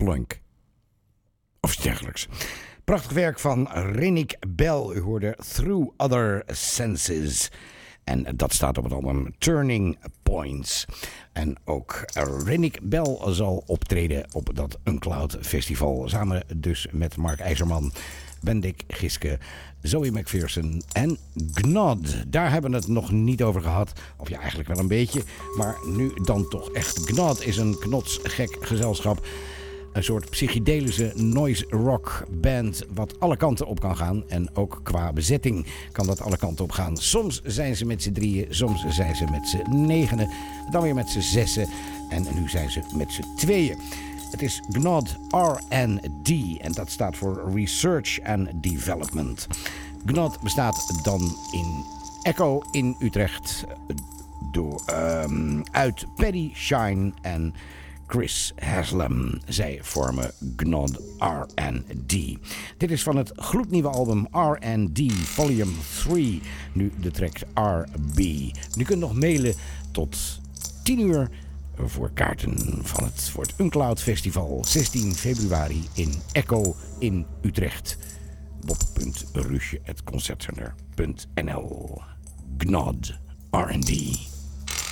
Plunk. Of iets dergelijks. Prachtig werk van Renik Bell. U hoorde Through Other Senses. En dat staat op het album Turning Points. En ook Renik Bell zal optreden op dat Uncloud Festival. Samen dus met Mark IJzerman, Bendik Giske, Zoe McPherson en Gnod. Daar hebben we het nog niet over gehad. Of ja, eigenlijk wel een beetje. Maar nu dan toch echt. Gnod is een knotsgek gezelschap. Een soort psychedelische noise rock band wat alle kanten op kan gaan. En ook qua bezetting kan dat alle kanten op gaan. Soms zijn ze met z'n drieën, soms zijn ze met z'n negenen. Dan weer met z'n zessen. En nu zijn ze met z'n tweeën. Het is Gnod R&D en dat staat voor Research and Development. Gnod bestaat dan in Echo in Utrecht uit Paddy Shine en Chris Haslam. Zij vormen Gnod R&D. Dit is van het gloednieuwe album R&D Volume 3. Nu de track RB. Nu kunt u nog mailen tot 10 uur voor kaarten voor het Uncloud Festival 16 februari in Echo in Utrecht. bob.rusje@concertcenter.nl. Gnod R&D.